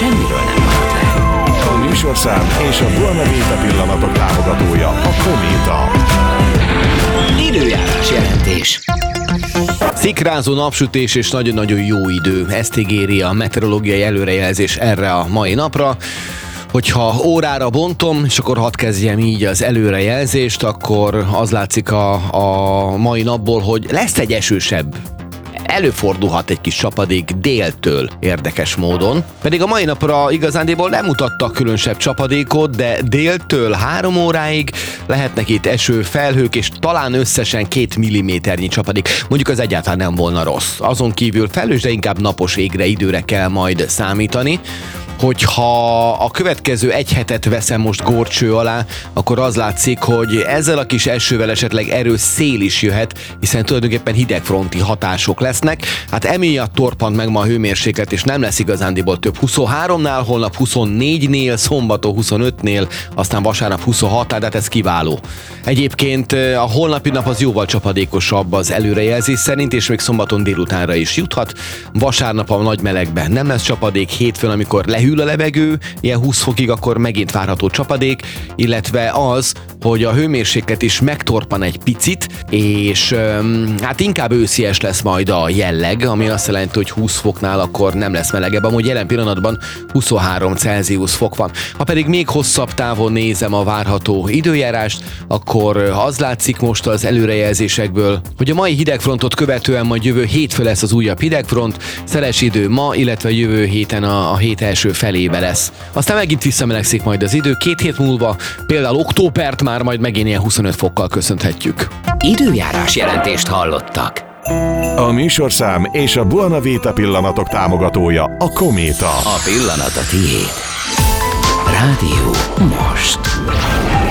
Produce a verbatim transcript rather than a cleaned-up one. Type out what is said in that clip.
semmiről nem marad le. A műsorszám és a Buona Vita pillanatok támogatója a Kométa. Időjárás jelentés. Szikrázó napsütés és nagyon-nagyon jó idő. Ezt ígéri a meteorológiai előrejelzés erre a mai napra. Hogyha órára bontom, és akkor hadd kezdjem így az előrejelzést, akkor az látszik a, a mai napból, hogy lesz egy esősebb. Előfordulhat egy kis csapadék déltől érdekes módon. Pedig a mai napra igazándiból nem mutattak különösebb csapadékot, de déltől három óráig lehetnek itt eső, felhők, és talán összesen két milliméternyi csapadék. Mondjuk az egyáltalán nem volna rossz. Azon kívül felhős, de inkább napos égre, időre kell majd számítani. Hogyha a következő egy hetet veszem most górcső alá, akkor az látszik, hogy ezzel a kis esővel esetleg erős szél is jöhet, hiszen tulajdonképpen hidegfronti hatások lesznek. Hát emiatt torpant meg ma a hőmérséklet, és nem lesz igazándiból több. huszonháromnál, holnap huszonnégynél, szombaton huszonötnél, aztán vasárnap huszonhat, tehát ez kiváló. Egyébként a holnapi nap az jóval csapadékosabb az előrejelzés szerint, és még szombaton délutánra is juthat. Vasárnap a nagy melegben nem lesz csapadék, hétfőn, amikor lehűl a levegő, ilyen húsz fokig, akkor megint várható csapadék, illetve az, hogy a hőmérséklet is megtorpan egy picit, és öm, hát inkább őszies lesz majd a jelleg, ami azt jelenti, hogy húsz foknál akkor nem lesz melegebb, amúgy jelen pillanatban huszonhárom Celsius fok van. Ha pedig még hosszabb távon nézem a várható időjárást, akkor az látszik most az előrejelzésekből, hogy a mai hidegfrontot követően majd jövő hétfő lesz az újabb hidegfront, szeles idő ma, illetve jövő héten a, a hét első felébe lesz. Aztán megint visszamelegszik majd az idő, két hét múlva, például októbert már majd megint ilyen huszonöt fokkal köszönhetjük. Időjárás jelentést hallottak. A műsorszám és a Buona Vita pillanatok támogatója a Kométa. A pillanat a tiéd. Rádió most.